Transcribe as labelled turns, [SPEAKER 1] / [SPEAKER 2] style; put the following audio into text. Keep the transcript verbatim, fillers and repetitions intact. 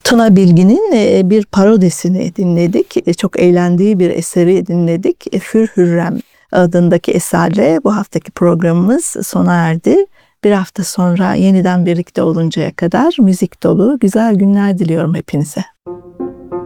[SPEAKER 1] Tuna Bilgin'in bir parodisini dinledik. Çok eğlendiği bir eseri dinledik. Hür Hürrem adındaki eserle bu haftaki programımız sona erdi. Bir hafta sonra yeniden birlikte oluncaya kadar müzik dolu güzel günler diliyorum hepinize.